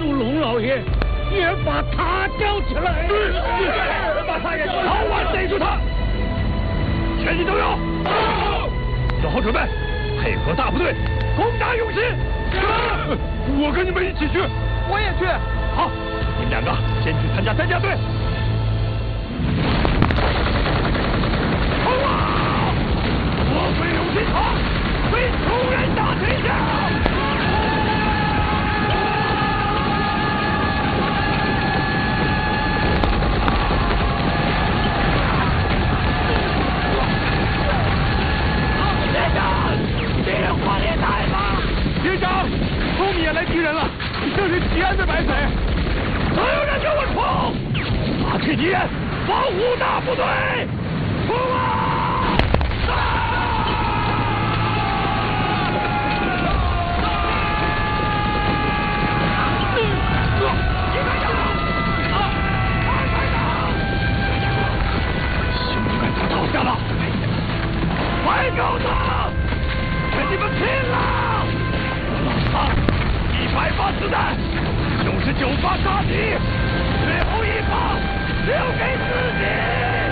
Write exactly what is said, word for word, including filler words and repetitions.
住龙老爷，也把他吊起来。 把他也好好逮住他，全体都有，做好准备，配合大部队攻打永兴。我跟你们一起去。 我也去。 好，你们两个先去参加担架队。冲啊！我飞永兴场，为仇人打天下。连长，后面也来敌人了，这是吉安的白匪，所有人给我冲！打击敌人，保护大部队，冲啊！兄弟们都倒下了，快狗子，跟你们拼了！啊！一百发子弹，九十九发杀敌，最后一发留给自己。